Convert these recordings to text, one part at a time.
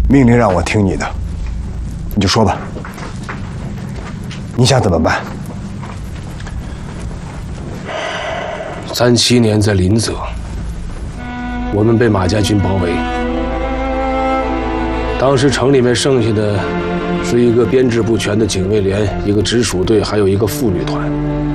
命令让我听你的，你就说吧。你想怎么办 ？37年在临泽，我们被马家军包围。当时城里面剩下的是一个编制不全的警卫连，一个直属队，还有一个妇女团。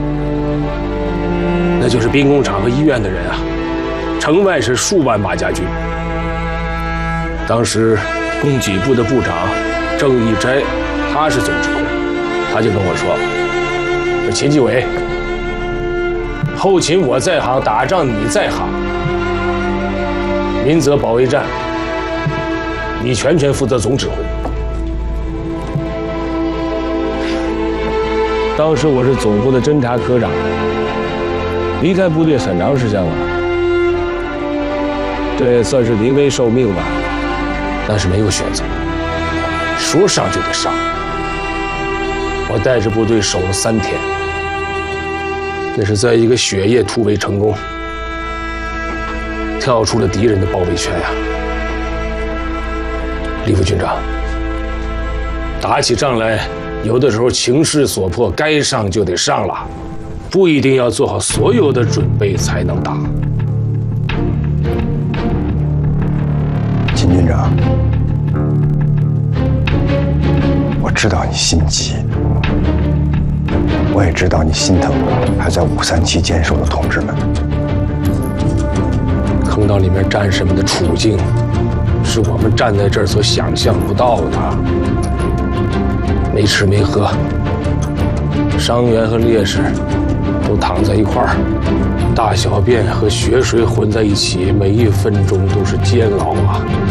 那就是兵工厂和医院的人啊。城外是数万马家军。当时供给部的部长郑义斋，他是总指挥，他就跟我说：“说秦继伟，后勤我在行，打仗你在行。临泽保卫战，你全权负责总指挥。”当时我是总部的侦察科长，离开部队很长时间了，这也算是临危受命吧。但是没有选择，说上就得上。我带着部队守了3天，那是在一个雪夜突围成功，跳出了敌人的包围圈呀。李副军长，打起仗来，有的时候情势所迫，该上就得上了，不一定要做好所有的准备才能打。 秦军长，我知道你心急，我也知道你心疼还在537坚守的同志们。 坑道里面战士们的处境，是我们站在这儿所想象不到的。没吃没喝，伤员和烈士都躺在一块儿，大小便和血水混在一起，每一分钟都是煎熬啊！